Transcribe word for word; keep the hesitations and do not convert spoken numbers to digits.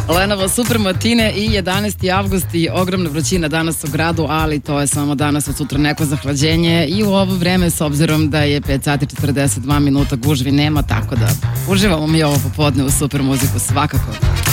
Lenovo Super Matine i jedanaesti avgust i ogromna vrućina danas u gradu, ali to je samo danas, od sutra neko zahlađenje i u ovo vreme, s obzirom da je pet sati četrdeset dva minuta, gužvi nema, tako da uživamo mi ovo popodne u super muziku svakako.